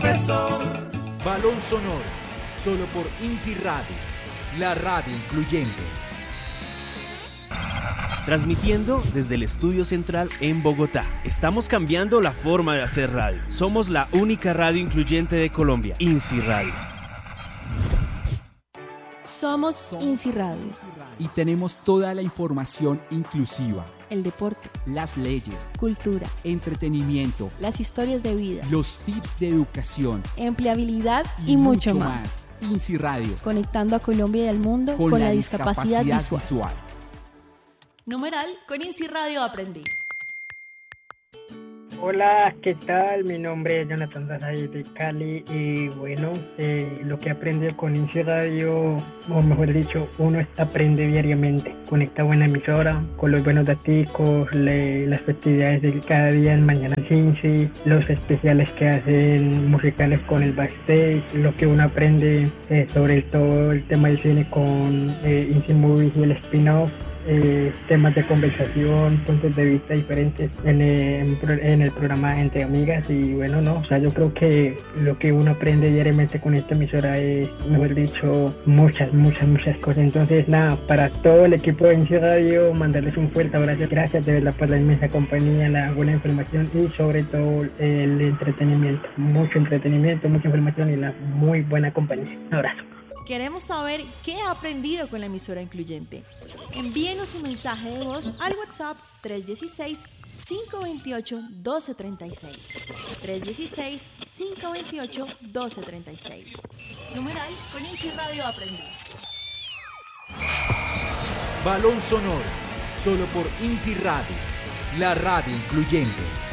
profesor. Balón sonoro, solo por INSI Radio, la radio incluyente. Transmitiendo desde el estudio central en Bogotá. Estamos cambiando la forma de hacer radio. Somos la única radio incluyente de Colombia, INSI Radio. Somos INSI Radio. Y tenemos toda la información inclusiva. El deporte, las leyes, cultura, entretenimiento, las historias de vida, los tips de educación, empleabilidad y mucho más. INSI Radio. Conectando a Colombia y al mundo con la discapacidad visual. Numeral, con INSI Radio aprendí. Hola, ¿qué tal? Mi nombre es Jonathan Dazaí de Cali y bueno, lo que aprende con INSI Radio, o mejor dicho, uno aprende diariamente. Conecta buena emisora, con los buenos daticos, las festividades de cada día en Mañana INSI, los especiales que hacen musicales con el backstage, lo que uno aprende sobre todo el tema del cine con INSI Movies y el spin-off. Temas de conversación, puntos de vista diferentes en el programa Entre Amigas y bueno, yo creo que lo que uno aprende diariamente con esta emisora es, mejor dicho, muchas cosas. Entonces nada, para todo el equipo de INSI Radio, mandarles un fuerte abrazo, gracias de verdad por la inmensa compañía, la buena información y sobre todo el entretenimiento, mucha información y la muy buena compañía. Un abrazo. Queremos saber qué ha aprendido con la emisora incluyente. Envíenos un mensaje de voz al WhatsApp 316-528-1236. 316-528-1236. Numeral, con INSI Radio aprendí. Balón sonoro, solo por INSI Radio, la radio incluyente.